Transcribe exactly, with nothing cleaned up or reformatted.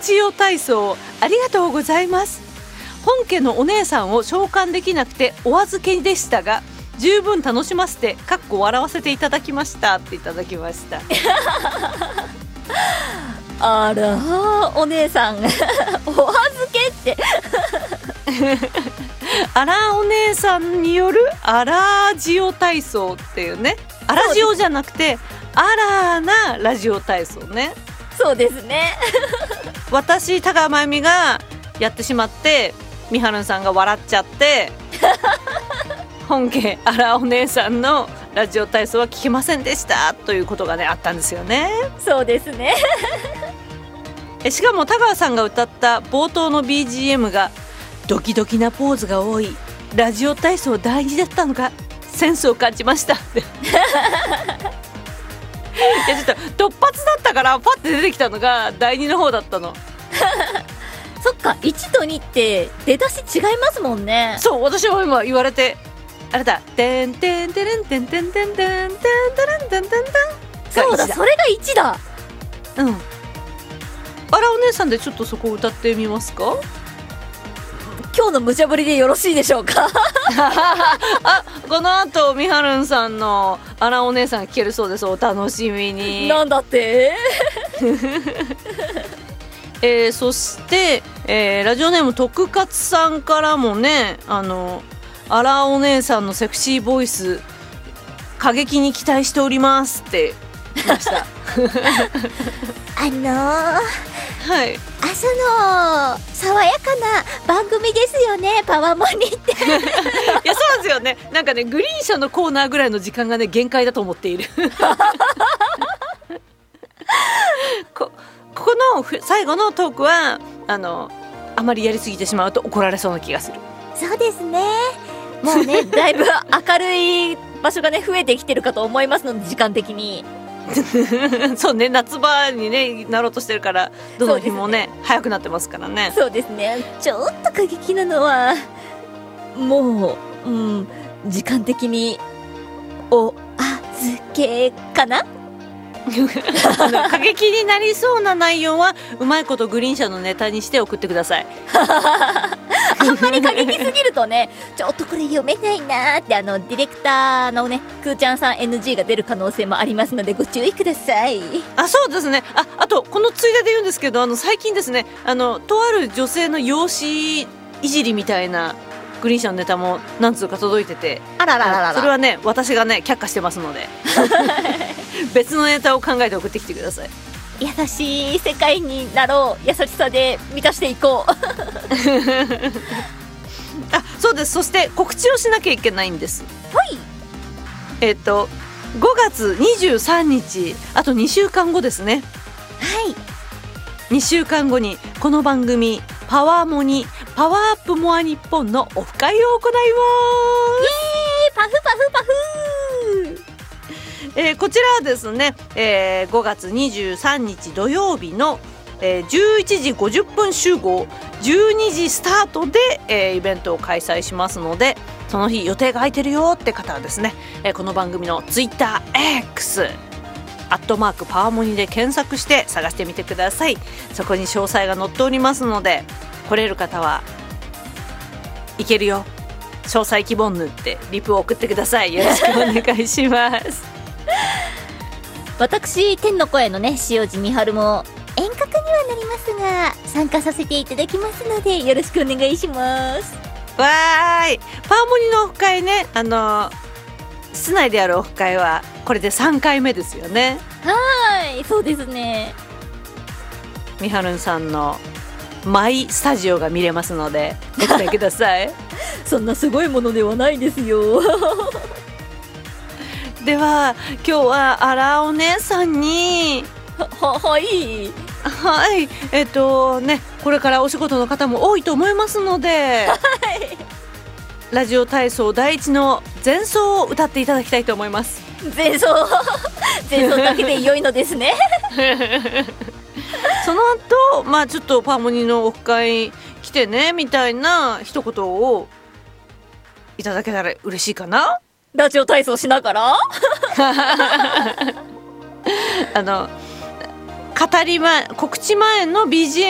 ジオ体操ありがとうございます。本家のお姉さんを召喚できなくてお預けでしたが、十分楽しませてかっこ笑わせていただきましたっていただきました。 あらお姉さんお預けってあらお姉さんによるアラジオ体操っていうね、アラジオじゃなくてアラーなラジオ体操ね。 そうですね。 私高真由美がやってしまってみはるんさんが笑っちゃって本家あらお姉さんのラジオ体操は聞けませんでしたということがねあったんですよね。 そうですね。 えしかも田川さんが歌った冒頭の ビージーエム がドキドキなポーズが多いラジオ体操大事だったのかセンスを感じましたっていやちょっと突発だったからパッて出てきたのがだいにの方だったの。 そっか、いちとにって出だし違いますもんね。 そう、私も今言われてあれだ、てんてんてれんてんてんてんてんてんてんてんてんてん。 そうだ、それがいちだ。 うん。あらお姉さんでちょっとそこを歌ってみますか。 今日の無茶ぶりでよろしいでしょうか。 あ、この後みはるんさんのあらお姉さんが聴けるそうです。お楽しみに。 なんだってえー、そして、えー、ラジオネーム徳勝さんからもね、あのあらお姉さんのセクシーボイス過激に期待しておりますって言いましたあのー、 はい、 朝の爽やかな番組ですよね、パワモニっていやそうですよね。なんかねグリーン車のコーナーぐらいの時間がね限界だと思っているこ, ここの最後のトークはあのあまりやりすぎてしまうと怒られそうな気がする。 そうですね、もうねだいぶ明るい場所がね増えてきてるかと思いますので、時間的にそうね、夏場にねなろうとしてるからどの日も ね, ね早くなってますからね。 そうですね、ちょっと過激なのはもう、うん、時間的にお預けかな過激になりそうな内容はうまいことグリーン車のネタにして送ってくださいあんまり過激すぎるとねちょっとこれ読めないなーってあのディレクターのねくーちゃんさん エヌジー が出る可能性もありますのでご注意ください。 あ、そうですね。あ、あとこのついでで言うんですけど、あの最近ですね、あのとある女性の容姿いじりみたいなグリーン車のネタも何通か届いてて、 あららららら、 それはね私がね却下してますので別のネタを考えて送ってきてください。 優しい世界になろう、優しさで満たしていこうあ、そうです。そして告知をしなきゃいけないんです。 はい、 えっとごがつにじゅうさんにち、あとにしゅうかんごですね。 はい、 にしゅうかんごにこの番組パワーモニパワーアップモア日本のオフ会を行います。 イエーイ、パフパフパフえー、こちらはですね、えー、ごがつにじゅうさんにち土曜日の、えー、じゅういちじごじゅっぷん集合じゅうにじスタートで、えー、イベントを開催しますので、その日予定が空いてるよって方はですね、えー、この番組のツイッター X アットマークパワモニで検索して探してみてください。そこに詳細が載っておりますので、来れる方はいけるよ詳細希望ぬってリプを送ってください。よろしくお願いします私天の声のね塩地美春も遠隔にはなりますが参加させていただきますのでよろしくお願いします。 わーい、パワモニのオフ会ね、あの室内でやるオフ会はこれでさんかいめですよね。 はーい、そうですね。 みはるんさんのマイスタジオが見れますのでご期待くださいそんなすごいものではないですよでは今日はあらお姉さんには、はいはいえっとねこれからお仕事の方も多いと思いますので、はい、ラジオ体操第一の前奏を歌っていただきたいと思います。 前奏前奏だけで良いのですねその後まあちょっとパーモニのオフ会来てねみたいな一言をいただけたら嬉しいかな。 ラジオ体操しながらあの語り前告知前の ビージーエム